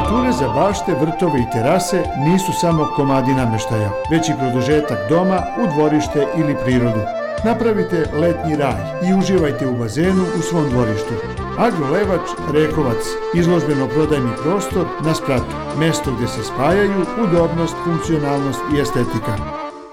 Armature za bašte, vrtove i terase nisu samo komadi namještaja, već i produžetak doma u dvorište ili prirodu. Napravite letnji raj i uživajte u bazenu u svom dvorištu. Agrolevač Rekovac, izložbeno-prodajni prostor na spratu, mesto gdje se spajaju udobnost, funkcionalnost i estetika.